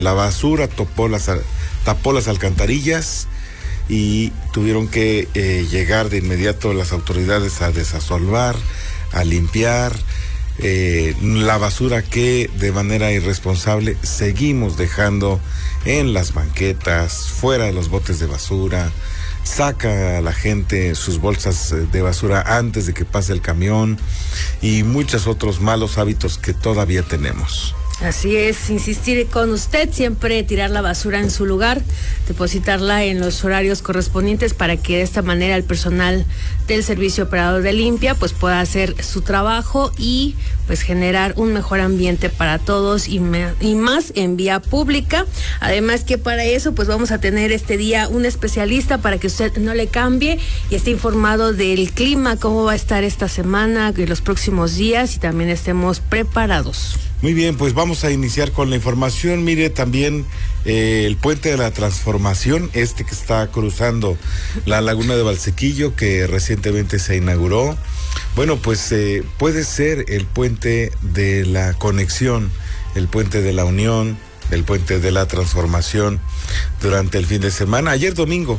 La basura tapó las alcantarillas y tuvieron que llegar de inmediato las autoridades a desasolvar, a limpiar la basura que de manera irresponsable seguimos dejando en las banquetas, fuera de los botes de basura. Saca a la gente sus bolsas de basura antes de que pase el camión y muchos otros malos hábitos que todavía tenemos. Así es, insistir con usted, siempre tirar la basura en su lugar, depositarla en los horarios correspondientes para que de esta manera el personal del Servicio Operador de Limpia pues pueda hacer su trabajo y pues generar un mejor ambiente para todos y más en vía pública. Además que para eso pues vamos a tener este día un especialista para que usted no le cambie y esté informado del clima, cómo va a estar esta semana y los próximos días y también estemos preparados. Muy bien, pues vamos a iniciar con la información. Mire, también el puente de la Transformación, que está cruzando la laguna de Valsequillo, que recientemente se inauguró. Bueno, pues puede ser el puente de la conexión, el puente de la unión, el puente de la transformación durante el fin de semana. Ayer domingo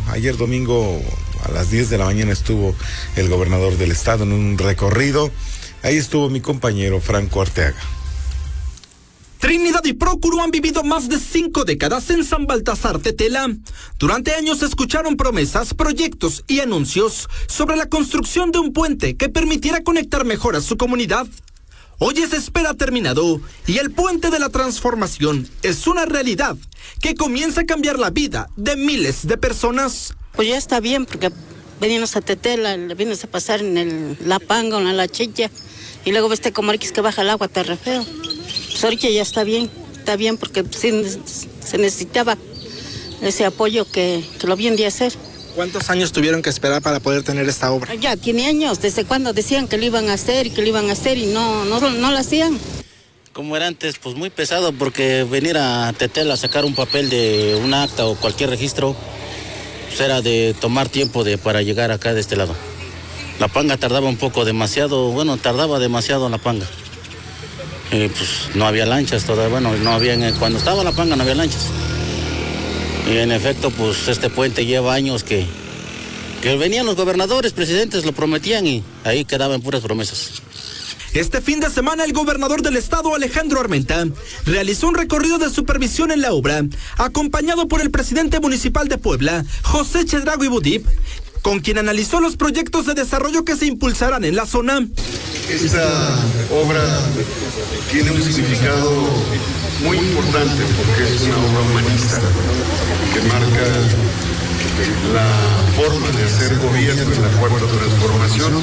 a las 10 de la mañana estuvo el gobernador del estado en un recorrido. Ahí estuvo mi compañero Franco Arteaga. Trinidad y Prócuro han vivido más de 5 décadas en San Baltasar Tetela. Durante años se escucharon promesas, proyectos y anuncios sobre la construcción de un puente que permitiera conectar mejor a su comunidad. Hoy esa espera terminado y el puente de la transformación es una realidad que comienza a cambiar la vida de miles de personas. Pues ya está bien porque venimos a Tetela, vienes a pasar en la Panga o en la Chilla y luego ves como que baja el agua, está re feo. Pues ahorita ya está bien porque sí, se necesitaba ese apoyo que lo vienen de hacer. ¿Cuántos años tuvieron que esperar para poder tener esta obra? Ya tiene años, desde cuando decían que lo iban a hacer y no lo hacían. Como era antes, pues muy pesado porque venir a Tetela a sacar un papel de un acta o cualquier registro, pues era de tomar tiempo para llegar acá de este lado. La Panga tardaba demasiado la Panga. Pues no había lanchas todavía, cuando estaba la Panga no había lanchas. Y en efecto, pues este puente lleva años que venían los gobernadores, presidentes, lo prometían y ahí quedaban puras promesas. Este fin de semana el gobernador del estado, Alejandro Armenta, realizó un recorrido de supervisión en la obra, acompañado por el presidente municipal de Puebla, José Chedraui Budip, con quien analizó los proyectos de desarrollo que se impulsarán en la zona. Esta obra tiene un significado muy importante porque es una obra humanista que marca la forma de hacer gobierno en la cuarta transformación.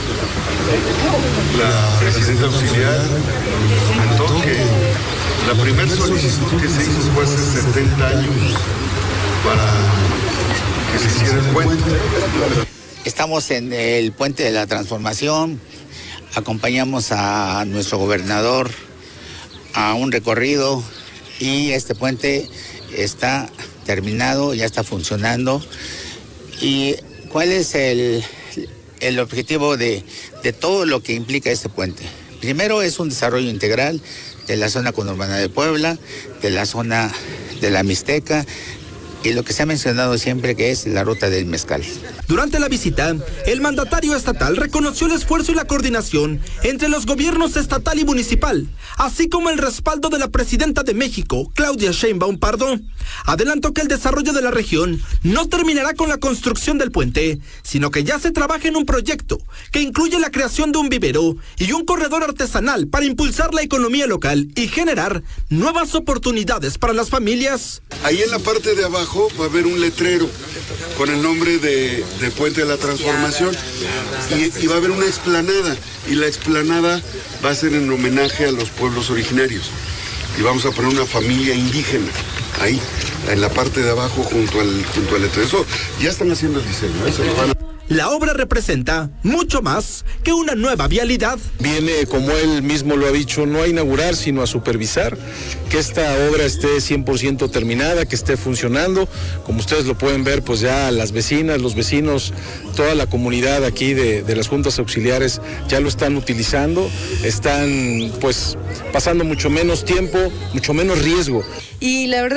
La presidenta auxiliar nos comentó que la primera solicitud que se hizo fue hace 70 años para que se hiciera el puente. Estamos en el puente de la transformación, acompañamos a nuestro gobernador a un recorrido y este puente está terminado, ya está funcionando. ¿Y cuál es el objetivo de todo lo que implica este puente? Primero es un desarrollo integral de la zona conurbana de Puebla, de la zona de la Mixteca, y lo que se ha mencionado siempre que es la ruta del mezcal. Durante la visita, el mandatario estatal reconoció el esfuerzo y la coordinación entre los gobiernos estatal y municipal, así como el respaldo de la presidenta de México, Claudia Sheinbaum Pardo. Adelantó que el desarrollo de la región no terminará con la construcción del puente, sino que ya se trabaja en un proyecto que incluye la creación de un vivero y un corredor artesanal para impulsar la economía local y generar nuevas oportunidades para las familias. Ahí en la parte de abajo va a haber un letrero con el nombre de Puente de la Transformación y va a haber una explanada y la explanada va a ser en homenaje a los pueblos originarios y vamos a poner una familia indígena ahí en la parte de abajo junto al letrero. Eso ya están haciendo el diseño. La obra representa mucho más que una nueva vialidad. Viene, como él mismo lo ha dicho, no a inaugurar, sino a supervisar que esta obra esté 100% terminada, que esté funcionando. Como ustedes lo pueden ver, pues ya las vecinas, los vecinos, toda la comunidad aquí de las juntas auxiliares ya lo están utilizando, están pues pasando mucho menos tiempo, mucho menos riesgo. Y la verdad